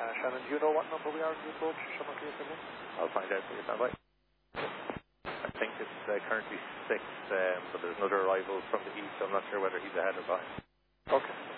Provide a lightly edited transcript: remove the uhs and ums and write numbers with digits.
Shannon, do you know what number we are in the approach? Shannon, can you tell me? I'll find out for you. Stand by. I think it's currently 6, but there's another arrival from the east, so I'm not sure whether he's ahead or behind. Okay.